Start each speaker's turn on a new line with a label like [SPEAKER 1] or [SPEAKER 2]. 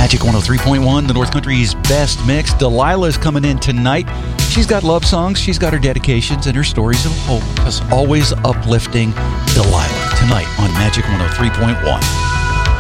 [SPEAKER 1] Magic 103.1, the North Country's best mix. Delilah's coming in tonight. She's got love songs, she's got her dedications, and her stories of hope. As always, uplifting Delilah tonight on Magic 103.1.